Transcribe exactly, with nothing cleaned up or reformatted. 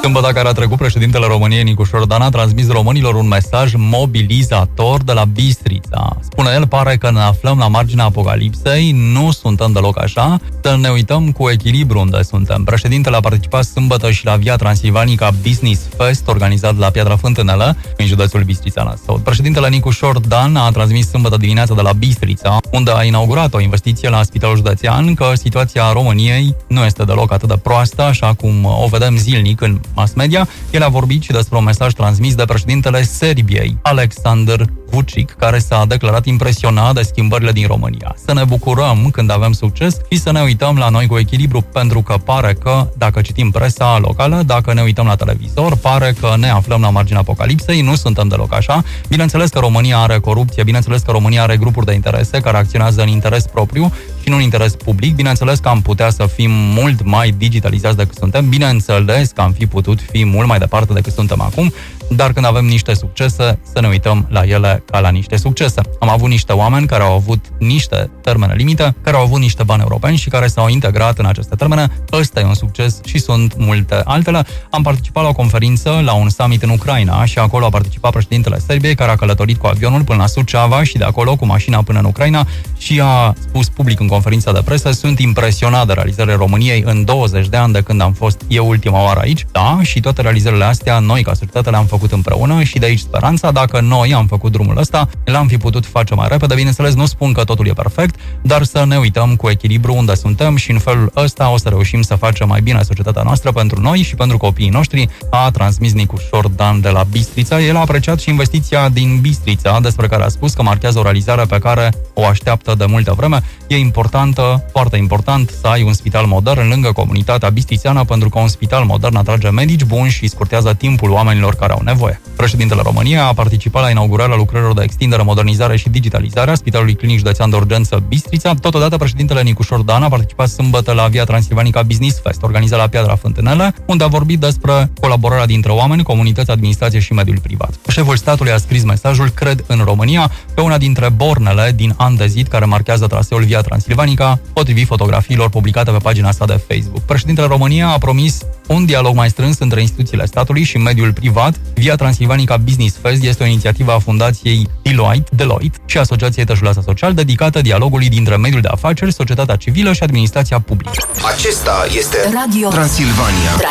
Sâmbătă care a trecut, președintele României, Nicușor Dan, a transmis românilor un mesaj mobilizator de la Bistrița. Spune el, pare că ne aflăm la marginea apocalipsei, nu suntem deloc așa, să ne uităm cu echilibru unde suntem. Președintele a participat sâmbătă și la Via Transilvanica Business Fest, organizat la Piatra Fântânelă, în județul Bistrița. Președintele Nicușor Dan a transmis sâmbătă dimineața de la Bistrița, unde a inaugurat o investiție la Spitalul Județean, că situația României nu este deloc atât de proastă, așa cum o vedem zilnic în mass media. El a vorbit și despre un mesaj transmis de președintele Serbiei, Aleksandar Vučić, care s-a declarat impresionat de schimbările din România. Să ne bucurăm când avem succes și să ne uităm la noi cu echilibru, pentru că pare că, dacă citim presa locală, dacă ne uităm la televizor, pare că ne aflăm la marginea apocalipsei, nu suntem deloc așa. Bineînțeles că România are corupție, bineînțeles că România are grupuri de interese care acționează în interes propriu și nu în interes public. Bineînțeles că am putea să fim mult mai digitalizați decât suntem, bineînțeles că am fi putut fi mult mai departe decât suntem acum, dar când avem niște succese, să ne uităm la ele ca la niște succese. Am avut niște oameni care au avut niște termene limite, care au avut niște bani europeni și care s-au integrat în aceste termene. Ăsta e un succes și sunt multe altele. Am participat la o conferință, la un summit în Ucraina și acolo a participat președintele Serbiei, care a călătorit cu avionul până la Suceava și de acolo cu mașina până în Ucraina și a spus public în conferința de presă: sunt impresionat de realizările României în douăzeci de ani de când am fost eu ultima oară aici. Da, și toate realizările astea noi ca societate le-am făcut împreună și de aici speranța. Dacă noi am făcut drumul ăsta, l-am fi putut face mai repede. Bineînțeles, nu spun că totul e perfect, dar să ne uităm cu echilibru unde suntem și în felul ăsta o să reușim să facem mai bine societatea noastră pentru noi și pentru copiii noștri, a transmis Nicușor Dan de la Bistrița. El a apreciat și investiția din Bistrița, despre care a spus că marchează o realizare pe care o așteaptă de multă vreme. E importantă, foarte important, să ai un spital modern lângă comunitatea bistrițeană, pentru că un spital modern atrage medici buni și scurtează timpul oamenilor care au nevoie. Președintele României a participat la inaugurarea lucrărilor de extindere, modernizare și digitalizare a Spitalului Clinic Județean de Urgență Bistrița. Totodată, președintele Nicușor Dan a participat sâmbătă la Via Transilvanica Business Fest, organizat la Piatra Fântânelă, unde a vorbit despre colaborarea dintre oameni, comunități, administrație și mediul privat. Șeful statului a scris mesajul "Cred în România" pe una dintre bornele din Andezit, care marchează traseul Via Transilvanica, potrivit fotografiilor publicate pe pagina sa de Facebook. Președintele României a promis un dialog mai strâns între instituțiile statului și mediul privat. Via Transilvanica Business Fest este o inițiativă a Fundației Deloitte, Deloitte și Asociației Tășuleasa Social, dedicată dialogului dintre mediul de afaceri, societatea civilă și administrația publică. Acesta este Radio Transilvania.